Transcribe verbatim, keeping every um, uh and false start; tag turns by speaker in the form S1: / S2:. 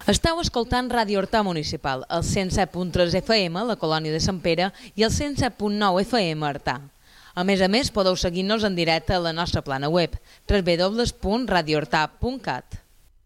S1: Esteu escoltant Ràdio Horta Municipal, el cent set punt tres F M, la colònia de Sant Pere, i el cent set punt nou F M, Artà. A més a més, podeu seguir-nos en directe a la nostra plana web, w w w punt radio horta punt cat.